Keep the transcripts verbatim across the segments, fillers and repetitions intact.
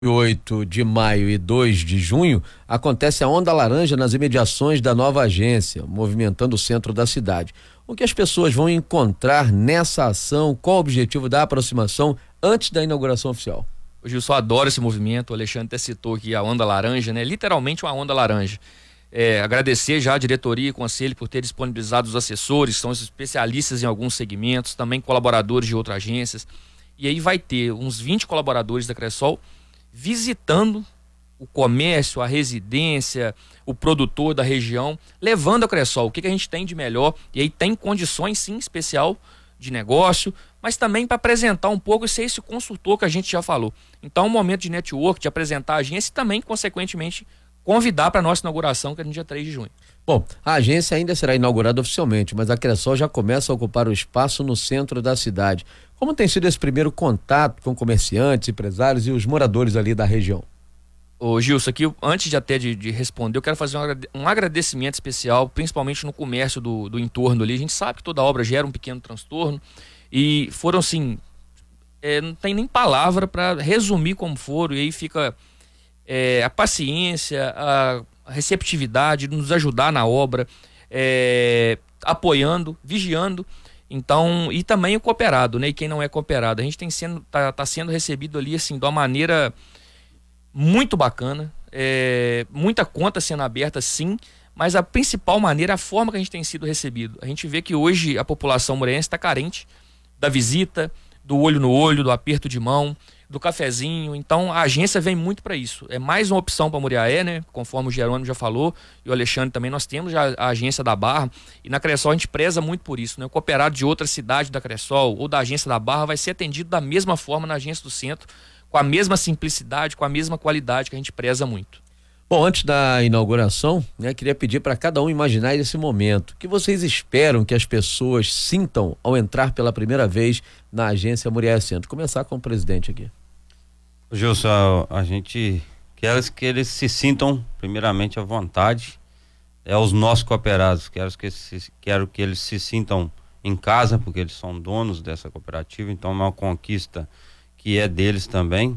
oito de maio e dois de junho, acontece a Onda Laranja nas imediações da nova agência, movimentando o centro da cidade. O que as pessoas vão encontrar nessa ação? Qual o objetivo da aproximação antes da inauguração oficial? O Gilson adora esse movimento, o Alexandre até citou aqui a Onda Laranja, né? Literalmente uma Onda Laranja. É, agradecer já a diretoria e conselho por ter disponibilizado os assessores, são os especialistas em alguns segmentos, também colaboradores de outras agências. E aí vai ter uns vinte colaboradores da Cressol visitando o comércio, a residência, o produtor da região, levando a Cressol, o que, que a gente tem de melhor, e aí tem condições sim especial de negócio, mas também para apresentar um pouco e ser esse consultor que a gente já falou. Então é um momento de network, de apresentar a agência e também, consequentemente, convidar para a nossa inauguração, que é no dia três de junho. Bom, a agência ainda será inaugurada oficialmente, mas a Cressol já começa a ocupar o espaço no centro da cidade. Como tem sido esse primeiro contato com comerciantes, empresários e os moradores ali da região? Ô Gilson, aqui antes de até de, de responder, eu quero fazer um agradecimento especial, principalmente no comércio do, do entorno ali. A gente sabe que toda obra gera um pequeno transtorno e foram assim, é, não tem nem palavra para resumir como foram, e aí fica é, a paciência, a, a receptividade de nos ajudar na obra, é, apoiando, vigiando. Então, e também o cooperado, né? E quem não é cooperado, a gente tem sendo, tá, tá sendo recebido ali assim de uma maneira muito bacana, é, muita conta sendo aberta sim, mas a principal maneira é a forma que a gente tem sido recebido. A gente vê que hoje a população moreirense está carente da visita, do olho no olho, do aperto de mão, do cafezinho. Então a agência vem muito para isso. É mais uma opção para Muriaé, né? Conforme o Jerônimo já falou e o Alexandre também, nós temos já a agência da Barra, e na Cressol a gente preza muito por isso, né? O cooperado de outra cidade da Cressol ou da agência da Barra vai ser atendido da mesma forma na agência do centro, com a mesma simplicidade, com a mesma qualidade que a gente preza muito. Bom, antes da inauguração, né, queria pedir para cada um imaginar esse momento. O que vocês esperam que as pessoas sintam ao entrar pela primeira vez na agência Muriaé Centro? Começar com o presidente aqui. Gilson, a gente quer que eles se sintam primeiramente à vontade, é os nossos cooperados, quero que, se, quero que eles se sintam em casa, porque eles são donos dessa cooperativa, então é uma conquista que é deles também,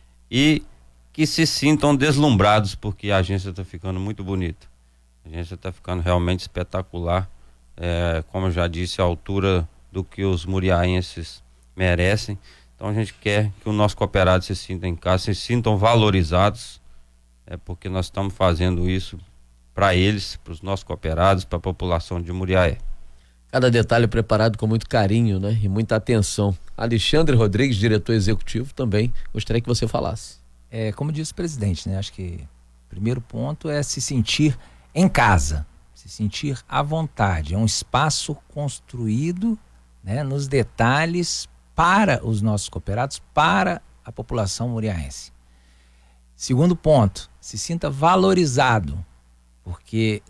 e que se sintam deslumbrados, porque a agência está ficando muito bonita, a agência está ficando realmente espetacular, é, como eu já disse, à altura do que os muriaenses merecem. Então a gente quer que o nosso cooperado se sinta em casa, se sintam valorizados, é porque nós estamos fazendo isso para eles, para os nossos cooperados, para a população de Muriaé. Cada detalhe preparado com muito carinho, né? E muita atenção. Alexandre Rodrigues, diretor executivo, também gostaria que você falasse. É, como disse o presidente, né? Acho que o primeiro ponto é se sentir em casa, se sentir à vontade. É um espaço construído, né, nos detalhes para os nossos cooperados, para a população muriaense. Segundo ponto, se sinta valorizado, porque,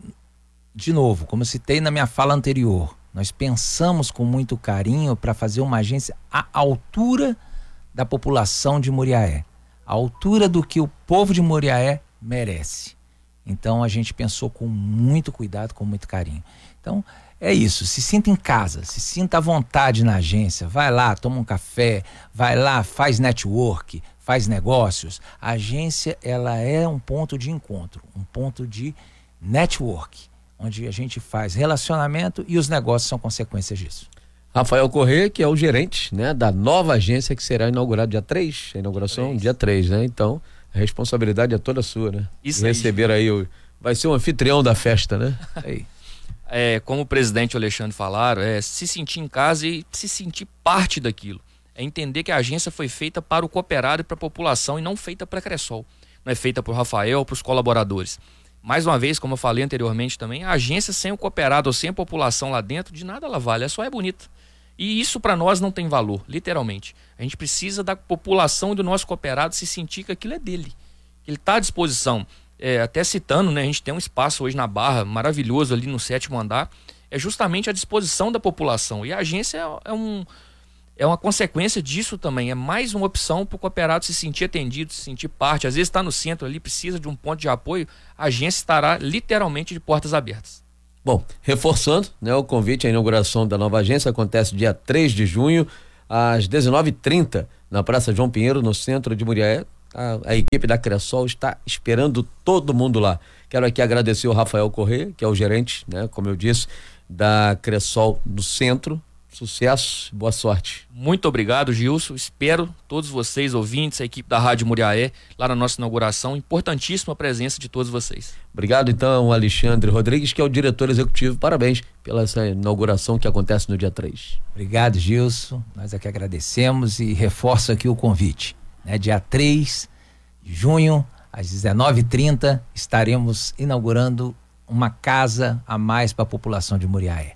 de novo, como eu citei na minha fala anterior, nós pensamos com muito carinho para fazer uma agência à altura da população de Muriaé, à altura do que o povo de Muriaé merece. Então a gente pensou com muito cuidado, com muito carinho. Então é isso, se sinta em casa, se sinta à vontade na agência, vai lá, toma um café, vai lá, faz network, faz negócios. A agência, ela é um ponto de encontro, um ponto de network, onde a gente faz relacionamento e os negócios são consequências disso. Rafael Corrêa, que é o gerente, né, da nova agência que será inaugurada dia três, a inauguração três. Dia três, né? Então, a responsabilidade é toda sua, né? Isso aí. Receber aí, o, vai ser um anfitrião da festa, né? Aí. É, como o presidente e o Alexandre falaram, é se sentir em casa e se sentir parte daquilo. É entender que a agência foi feita para o cooperado e para a população e não feita para a Cressol. Não é feita para o Rafael ou para os colaboradores. Mais uma vez, como eu falei anteriormente também, a agência sem o cooperado ou sem a população lá dentro, de nada ela vale, ela só é bonita. E isso para nós não tem valor, literalmente. A gente precisa da população e do nosso cooperado se sentir que aquilo é dele, que ele está à disposição. É, até citando, né, a gente tem um espaço hoje na Barra, maravilhoso ali no sétimo andar, é justamente à disposição da população. E a agência é, é, um, é uma consequência disso também, é mais uma opção para o cooperado se sentir atendido, se sentir parte. Às vezes está no centro ali, precisa de um ponto de apoio, a agência estará literalmente de portas abertas. Bom, reforçando, né, o convite à inauguração da nova agência acontece dia três de junho, às dezenove e trinta, na Praça João Pinheiro, no centro de Muriaé. A, a equipe da Cressol está esperando todo mundo lá. Quero aqui agradecer o Rafael Corrêa, que é o gerente, né, como eu disse, da Cressol do Centro. Sucesso, boa sorte. Muito obrigado, Gilson. Espero todos vocês, ouvintes, a equipe da Rádio Muriaé, lá na nossa inauguração. Importantíssima a presença de todos vocês. Obrigado, então, Alexandre Rodrigues, que é o diretor executivo. Parabéns pela essa inauguração que acontece no dia três. Obrigado, Gilson. Nós aqui agradecemos e reforço aqui o convite. Né? Dia três de junho, às dezenove e trinta, estaremos inaugurando uma casa a mais para a população de Muriaé.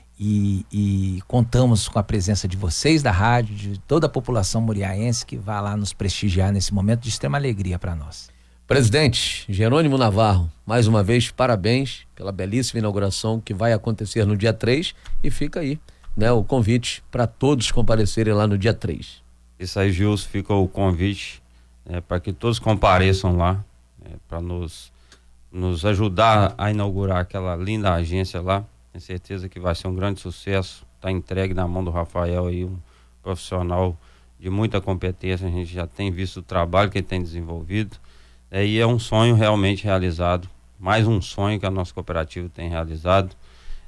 E, e contamos com a presença de vocês da rádio, de toda a população muriaense que vai lá nos prestigiar nesse momento de extrema alegria para nós. Presidente Jerônimo Navarro, mais uma vez parabéns pela belíssima inauguração que vai acontecer no dia três, e fica aí, né, o convite para todos comparecerem lá no dia três. Isso aí, Gilson, fica o convite, né, para que todos compareçam lá, né, para nos, nos ajudar a inaugurar aquela linda agência lá. Tenho certeza que vai ser um grande sucesso. Está entregue na mão do Rafael aí, um profissional de muita competência. A gente já tem visto o trabalho que ele tem desenvolvido. É, e é um sonho realmente realizado. Mais um sonho que a nossa cooperativa tem realizado.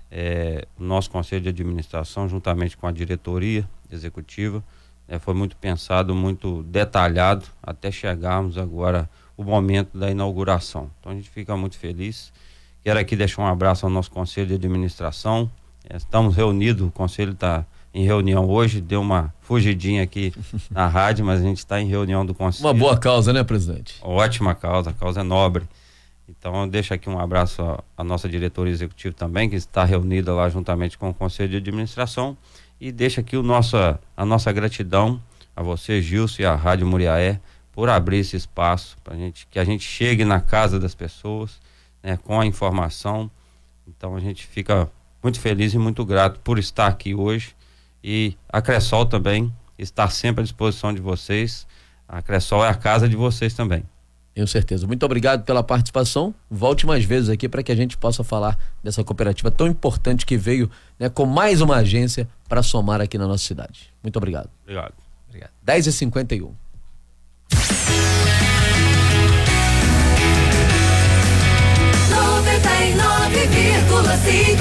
É, o nosso conselho de administração, juntamente com a diretoria executiva, é, foi muito pensado, muito detalhado, até chegarmos agora o momento da inauguração. Então a gente fica muito feliz. Quero aqui deixar um abraço ao nosso conselho de administração. Estamos reunidos, o conselho está em reunião hoje, deu uma fugidinha aqui na rádio, mas a gente está em reunião do conselho. Uma boa causa, né, presidente? Ótima causa, a causa é nobre. Então eu deixo aqui um abraço à, à nossa diretoria executiva também, que está reunida lá juntamente com o conselho de administração, e deixo aqui o nosso, a nossa gratidão a você, Gilson, e à Rádio Muriaé, por abrir esse espaço para gente, que a gente chegue na casa das pessoas, né, com a informação. Então a gente fica muito feliz e muito grato por estar aqui hoje, e a Cressol também está sempre à disposição de vocês. A Cressol é a casa de vocês também. Tenho certeza. Muito obrigado pela participação. Volte mais vezes aqui para que a gente possa falar dessa cooperativa tão importante que veio, né, com mais uma agência para somar aqui na nossa cidade. Muito obrigado. Obrigado. Obrigado. dez e cinquenta e um. noventa e nove vírgula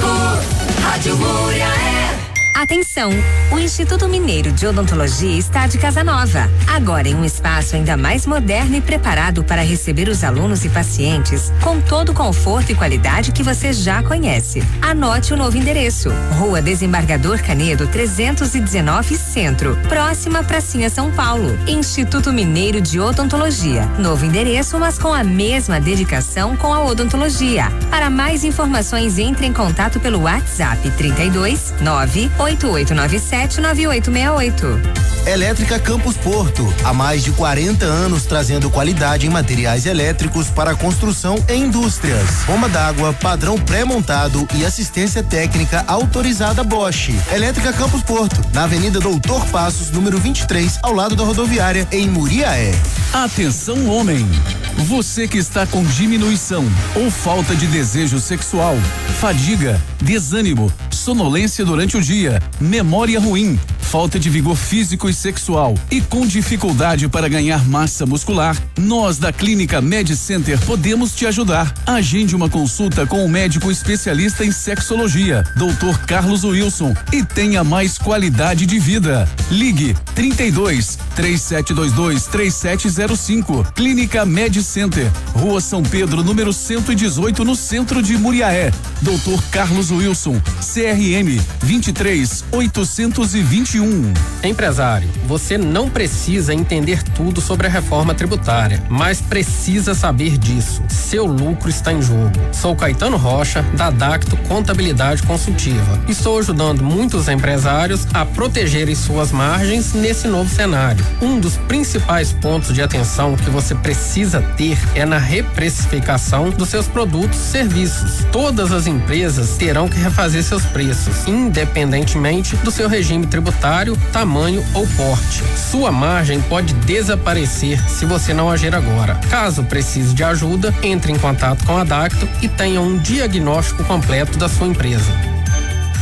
cinco Rádio Muriaé. Atenção! O Instituto Mineiro de Odontologia está de casa nova. Agora em um espaço ainda mais moderno e preparado para receber os alunos e pacientes com todo o conforto e qualidade que você já conhece. Anote o novo endereço: Rua Desembargador Canedo trezentos e dezenove, Centro, próxima Pracinha São Paulo. Instituto Mineiro de Odontologia. Novo endereço, mas com a mesma dedicação com a odontologia. Para mais informações, entre em contato pelo WhatsApp trinta e dois, nove oito oito nove sete, nove oito seis oito. Elétrica Campos Porto, há mais de quarenta anos trazendo qualidade em materiais elétricos para construção e indústrias. Bomba d'água, padrão pré-montado e assistência técnica autorizada Bosch. Elétrica Campos Porto, na Avenida Doutor Passos, número vinte e três, ao lado da rodoviária, em Muriaé. Atenção, homem! Você que está com diminuição ou falta de desejo sexual, fadiga, desânimo, sonolência durante o dia, memória ruim, falta de vigor físico e sexual e com dificuldade para ganhar massa muscular, nós da Clínica Med Center podemos te ajudar. Agende uma consulta com o médico especialista em sexologia, doutor Carlos Wilson, e tenha mais qualidade de vida. Ligue trinta e dois, três sete dois dois, três sete zero cinco. Clínica Med Center, Rua São Pedro, número cento e dezoito, no centro de Muriaé. doutor Carlos Wilson, C R M vinte e três, oitocentos e vinte e um. Empresário, você não precisa entender tudo sobre a reforma tributária, mas precisa saber disso. Seu lucro está em jogo. Sou Caetano Rocha, da Dacto Contabilidade Consultiva. Estou ajudando muitos empresários a protegerem suas margens nesse novo cenário. Um dos principais pontos de atenção que você precisa ter é na reprecificação dos seus produtos e serviços. Todas as empresas terão que refazer seus preços, independentemente do seu regime tributário, tamanho ou porte. Sua margem pode desaparecer se você não agir agora. Caso precise de ajuda, entre em contato com a Dacto e tenha um diagnóstico completo da sua empresa.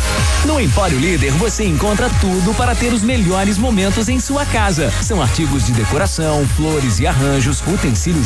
No Empório Líder você encontra tudo para ter os melhores momentos em sua casa. São artigos de decoração, flores e arranjos, utensílios